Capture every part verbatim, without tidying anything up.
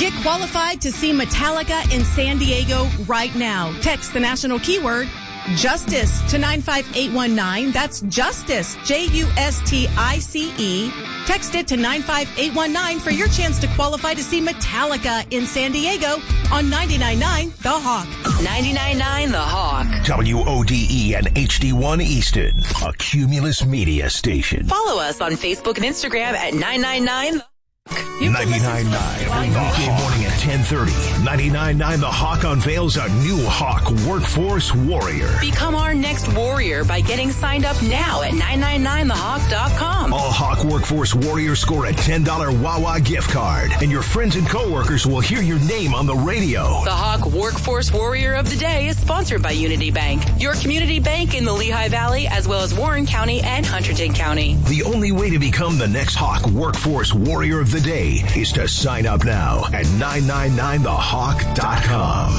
Get qualified to see Metallica in San Diego right now. Text the national keyword Justice to nine five eight one nine. That's Justice, J U S T I C E. Text it to nine five eight one nine for your chance to qualify to see Metallica in San Diego on ninety-nine point nine The Hawk. ninety-nine point nine The Hawk. W O D E and H D one Easton, a Cumulus media station. Follow us on Facebook and Instagram at nine nine nine ninety-nine point nine every weekday morning at ten thirty. ninety-nine point nine The Hawk unveils a new Hawk Workforce Warrior. Become our next warrior by getting signed up now at nine nine nine the hawk dot com. All Hawk Workforce Warriors score a ten dollars Wawa gift card, and your friends and coworkers will hear your name on the radio. The Hawk Workforce Warrior of the Day is sponsored by Unity Bank, your community bank in the Lehigh Valley, as well as Warren County and Hunterdon County. The only way to become the next Hawk Workforce Warrior of the Day is to sign up now at nine nine nine the hawk dot com.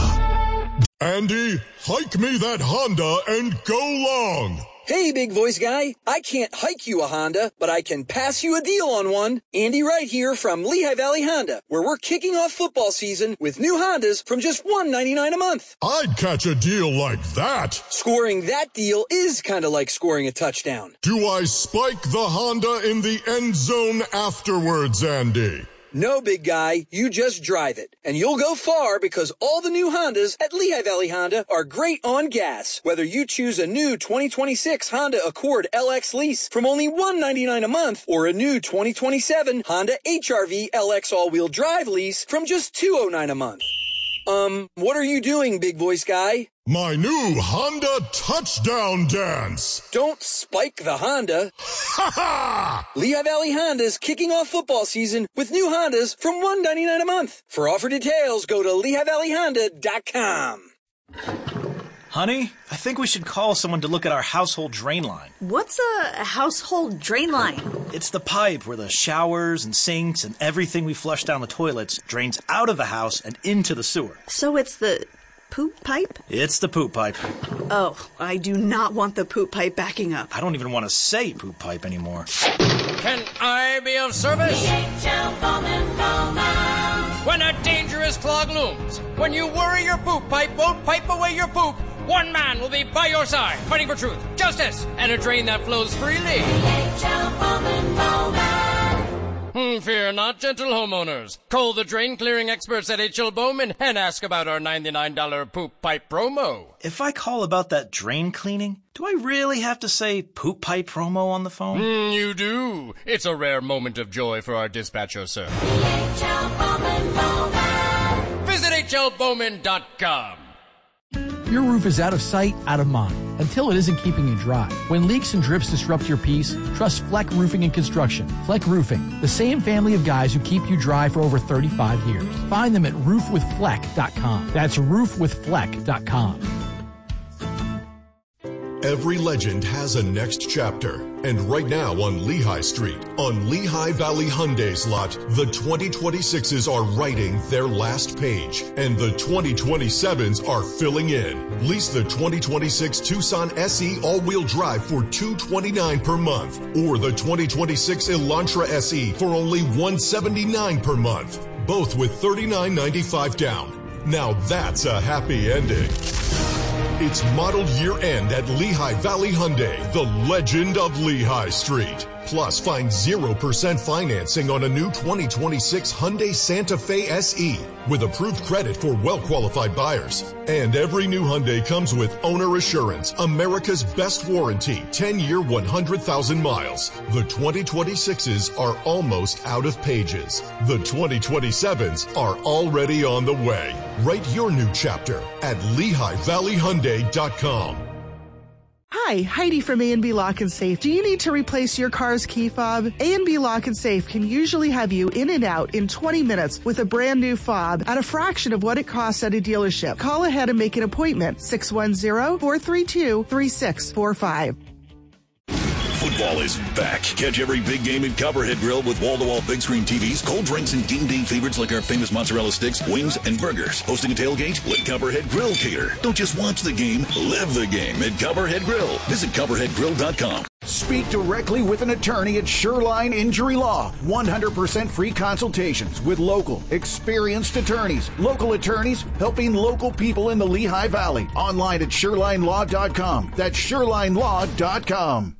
Andy, hike me that Honda and go long. Hey, big voice guy. I can't hike you a Honda, but I can pass you a deal on one. Andy Wright here from Lehigh Valley Honda, where we're kicking off football season with new Hondas from just one dollar ninety-nine a month. I'd catch a deal like that. Scoring that deal is kind of like scoring a touchdown. Do I spike the Honda in the end zone afterwards, Andy? No, big guy, you just drive it. And you'll go far because all the new Hondas at Lehigh Valley Honda are great on gas. Whether you choose a new twenty twenty-six Honda Accord L X lease from only one dollar ninety-nine a month or a new twenty twenty-seven Honda H R V L X all-wheel drive lease from just two hundred nine dollars a month. Um, what are you doing, big voice guy? My new Honda touchdown dance. Don't spike the Honda. Ha ha! Lehigh Valley Honda's kicking off football season with new Hondas from one dollar ninety-nine a month. For offer details, go to lehigh valley honda dot com. Honey, I think we should call someone to look at our household drain line. What's a household drain line? It's the pipe where the showers and sinks and everything we flush down the toilets drains out of the house and into the sewer. So it's the poop pipe? It's the poop pipe. Oh, I do not want the poop pipe backing up. I don't even want to say poop pipe anymore. Can I be of service? D H L Bowman Bowman. When a dangerous clog looms, when you worry your poop pipe won't pipe away your poop, one man will be by your side, fighting for truth, justice, and a drain that flows freely. D H L Bowman Bowman. Hmm, fear not, gentle homeowners. Call the drain clearing experts at H L Bowman and ask about our ninety-nine dollars poop pipe promo. If I call about that drain cleaning, do I really have to say poop pipe promo on the phone? Mm, you do. It's a rare moment of joy for our dispatcher, sir. D H L Bowman Bowman. Visit H L Bowman dot com. Your roof is out of sight, out of mind, until it isn't keeping you dry. When leaks and drips disrupt your peace, trust Fleck Roofing and Construction. Fleck Roofing, the same family of guys who keep you dry for over thirty-five years. Find them at roof with fleck dot com. That's roof with fleck dot com. Every legend has a next chapter. And right now on Lehigh Street, on Lehigh Valley Hyundai's lot, the twenty twenty-sixes are writing their last page, and the twenty twenty-sevens are filling in. Lease the twenty twenty-six Tucson S E all-wheel drive for two hundred twenty-nine dollars per month, or the twenty twenty-six Elantra S E for only one hundred seventy-nine dollars per month, both with thirty-nine ninety-five down. Now that's a happy ending. It's model year end at Lehigh Valley Hyundai, the legend of Lehigh Street. Plus, find zero percent financing on a new twenty twenty-six Hyundai Santa Fe S E with approved credit for well-qualified buyers. And every new Hyundai comes with owner assurance, America's best warranty, ten-year, one hundred thousand miles. The twenty twenty-sixes are almost out of pages. The twenty twenty-sevens are already on the way. Write your new chapter at lehigh valley hyundai dot com. Hi, Heidi from A and B Lock and Safe. Do you need to replace your car's key fob? A and B Lock and Safe can usually have you in and out in twenty minutes with a brand new fob at a fraction of what it costs at a dealership. Call ahead and make an appointment. six one zero, four three two, three six four five. Football is back. Catch every big game at Copperhead Grill with wall-to-wall big screen T Vs, cold drinks, and game day favorites like our famous mozzarella sticks, wings, and burgers. Hosting a tailgate? Let Copperhead Grill cater. Don't just watch the game, live the game at Copperhead Grill. Visit copperhead grill dot com. Speak directly with an attorney at Shoreline Injury Law. one hundred percent free consultations with local, experienced attorneys. Local attorneys helping local people in the Lehigh Valley. Online at shoreline law dot com. That's shoreline law dot com.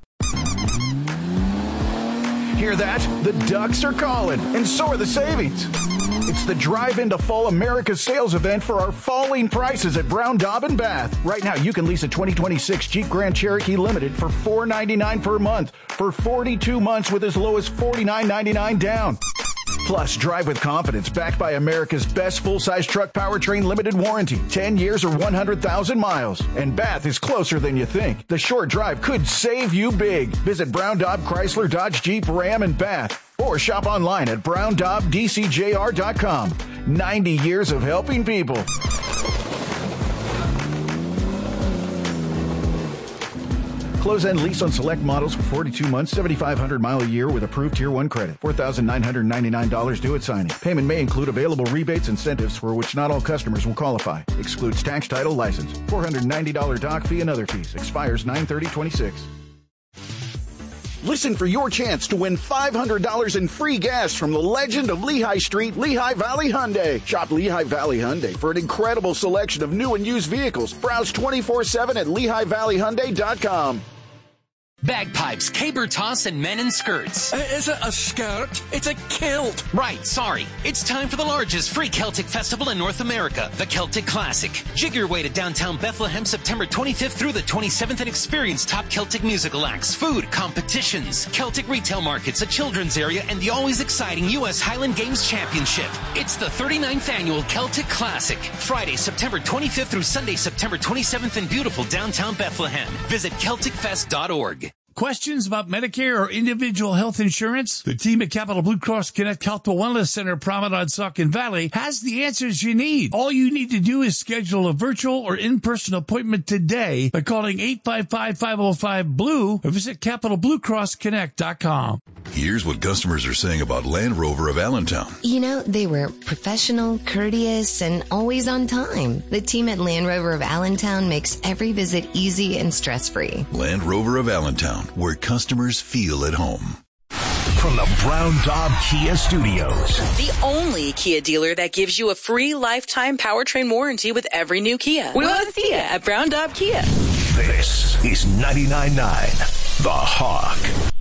Hear that? The Ducks are calling, and so are the savings. It's the Drive into Fall America sales event for our falling prices at Brown Daub and Bath. Right now, you can lease a twenty twenty-six Jeep Grand Cherokee Limited for four hundred ninety-nine dollars per month for forty-two months with as low as forty-nine ninety-nine down. Plus, drive with confidence backed by America's best full-size truck powertrain limited warranty. ten years or one hundred thousand miles. And Bath is closer than you think. The short drive could save you big. Visit Brown Daub Chrysler Dodge Jeep Ram and Bath. Or shop online at brown daub d c j r dot com. ninety years of helping people. Close-end lease on select models for forty-two months, seventy-five hundred mile a year with approved Tier one credit. four thousand nine hundred ninety-nine dollars due at signing. Payment may include available rebates and incentives for which not all customers will qualify. Excludes tax, title, license. four hundred ninety dollars doc fee and other fees. Expires nine thirty twenty-six. Listen for your chance to win five hundred dollars in free gas from the legend of Lehigh Street, Lehigh Valley Hyundai. Shop Lehigh Valley Hyundai for an incredible selection of new and used vehicles. Browse twenty-four seven at lehigh valley hyundai dot com. Bagpipes, caber toss, and men in skirts. Uh, is it a skirt? It's a kilt. Right, sorry. It's time for the largest free Celtic festival in North America, the Celtic Classic. Jig your way to downtown Bethlehem September twenty-fifth through the twenty-seventh and experience top Celtic musical acts, food, competitions, Celtic retail markets, a children's area, and the always exciting U S Highland Games Championship. It's the thirty-ninth annual Celtic Classic. Friday, September twenty-fifth through Sunday, September twenty-seventh in beautiful downtown Bethlehem. Visit celtic fest dot org. Questions about Medicare or individual health insurance? The team at Capital Blue Cross Connect Health and Wellness Center, Promenade, Saucon Valley, has the answers you need. All you need to do is schedule a virtual or in-person appointment today by calling eight five five, five oh five, B L U E or visit capital blue cross connect dot com. Here's what customers are saying about Land Rover of Allentown. You know, they were professional, courteous, and always on time. The team at Land Rover of Allentown makes every visit easy and stress-free. Land Rover of Allentown, where customers feel at home. From the Brown Daub Kia Studios. The only Kia dealer that gives you a free lifetime powertrain warranty with every new Kia. We want to see you at Brown Daub Kia. This is ninety-nine point nine The Hawk.